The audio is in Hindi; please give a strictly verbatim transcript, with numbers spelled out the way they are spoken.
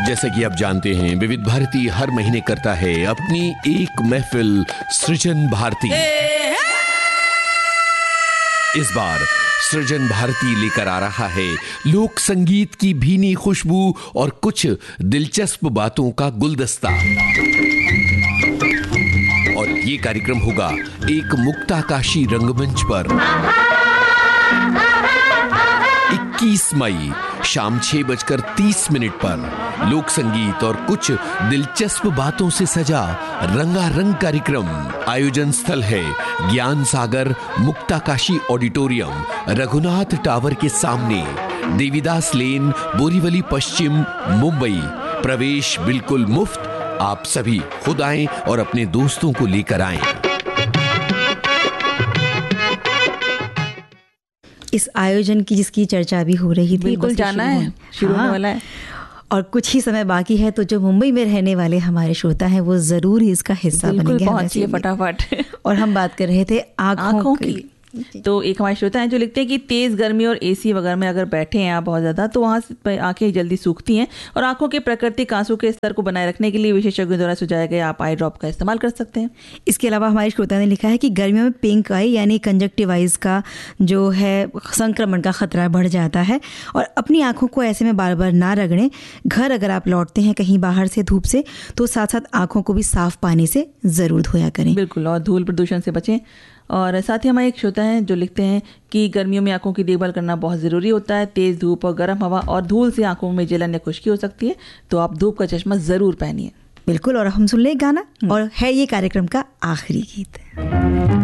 जैसे कि आप जानते हैं, विविध भारती हर महीने करता है अपनी एक महफिल सृजन भारती। इस बार सृजन भारती लेकर आ रहा है लोक संगीत की भीनी खुशबू और कुछ दिलचस्प बातों का गुलदस्ता। और ये कार्यक्रम होगा एक मुक्ताकाशी रंगमंच पर इक्कीस मई शाम छह बजकर तीस मिनट पर लोक संगीत और कुछ दिलचस्प बातों से सजा रंगारंग कार्यक्रम। आयोजन स्थल है ज्ञान सागर मुक्ताकाशी ऑडिटोरियम, रघुनाथ टावर के सामने, देवीदास लेन, बोरीवली पश्चिम, मुंबई। प्रवेश बिल्कुल मुफ्त। आप सभी खुद आएं और अपने दोस्तों को लेकर आएं। इस आयोजन की जिसकी चर्चा भी हो रही थी, बिल्कुल जाना है, शुरू होने वाला है और कुछ ही समय बाकी है, तो जो मुंबई में रहने वाले हमारे श्रोता हैं वो जरूर ही इसका हिस्सा बनेंगे। पहुंचिए फटाफट। और हम बात कर रहे थे आँखों, आँखों की, की। तो एक हमारे श्रोता हैं जो लिखते हैं कि तेज गर्मी और एसी वगैरह में अगर बैठे हैं आप बहुत ज़्यादा, तो वहाँ से आंखें जल्दी सूखती हैं और आंखों के प्राकृतिक आंसू के स्तर को बनाए रखने के लिए विशेषज्ञों द्वारा सुझाया गया आप आई ड्रॉप का इस्तेमाल कर सकते हैं। इसके अलावा हमारे श्रोता ने लिखा है कि गर्मियों में पिंक आई यानी कंजक्टिवाइज का जो है संक्रमण का खतरा बढ़ जाता है और अपनी आंखों को ऐसे में बार बार ना रगड़ें। घर अगर आप लौटते हैं कहीं बाहर से धूप से, तो साथ साथ आंखों को भी साफ पानी से ज़रूर धोया करें। बिल्कुल, और धूल प्रदूषण से बचें। और साथ ही हमारे एक श्रोता हैं जो लिखते हैं कि गर्मियों में आंखों की देखभाल करना बहुत ज़रूरी होता है। तेज़ धूप और गर्म हवा और धूल से आंखों में जलन या खुश्की हो सकती है, तो आप धूप का चश्मा ज़रूर पहनिए। बिल्कुल। और हम सुन लें गाना, और है ये कार्यक्रम का आखिरी गीत।